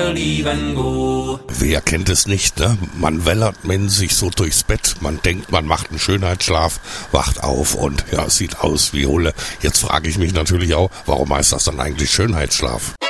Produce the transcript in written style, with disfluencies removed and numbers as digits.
believe and go. Wer kennt es nicht, ne? Man wellert sich so durchs Bett, man denkt, man macht einen Schönheitsschlaf, wacht auf und ja, sieht aus wie Hulle. Jetzt frage ich mich natürlich auch, warum heißt das dann eigentlich Schönheitsschlaf?